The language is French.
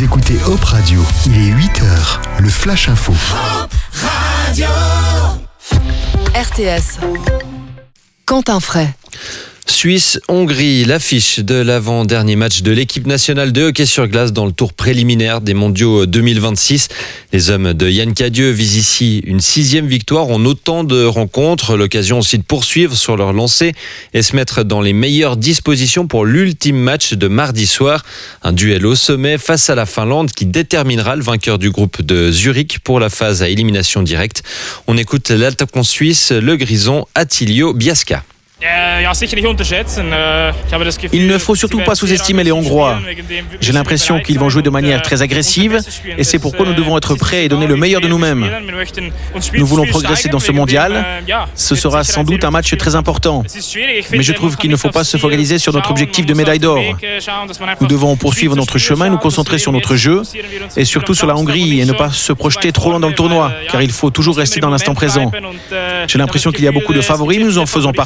Vous écoutez Hop Radio, il est 8h, le Flash Info. Hop Radio. RTS. Quentin Fray. Suisse-Hongrie, l'affiche de l'avant-dernier match de l'équipe nationale de hockey sur glace dans le tour préliminaire des mondiaux 2026. Les hommes de Yann Cadieux visent ici une 6e victoire en autant de rencontres. L'occasion aussi de poursuivre sur leur lancée et se mettre dans les meilleures dispositions pour l'ultime match de mardi soir. Un duel au sommet face à la Finlande qui déterminera le vainqueur du groupe de Zurich pour la phase à élimination directe. On écoute l'attaquant suisse, le grison Attilio Biasca. Il ne faut surtout pas sous-estimer les Hongrois. J'ai l'impression qu'ils vont jouer de manière très agressive et c'est pourquoi nous devons être prêts et donner le meilleur de nous-mêmes. Nous voulons progresser dans ce mondial. Ce sera sans doute un match très important. Mais je trouve qu'il ne faut pas se focaliser sur notre objectif de médaille d'or. Nous devons poursuivre notre chemin, nous concentrer sur notre jeu et surtout sur la Hongrie et ne pas se projeter trop loin dans le tournoi car il faut toujours rester dans l'instant présent. J'ai l'impression qu'il y a beaucoup de favoris, nous en faisons partie.